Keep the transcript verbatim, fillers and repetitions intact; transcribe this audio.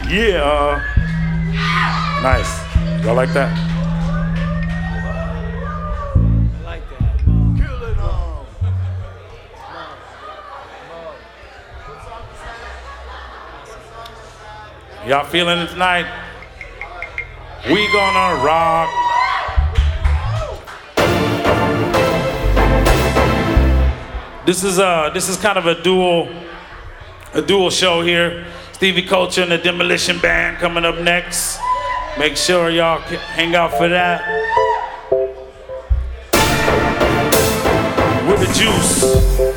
Yeah. Uh, nice. Y'all like that? I like that. Mom. Kill it all. Y'all feeling it tonight? We gonna rock. This is uh this is kind of a dual a dual show here. Stevie Culture and the Demolition Band coming up next. Make sure y'all hang out for that. With the juice.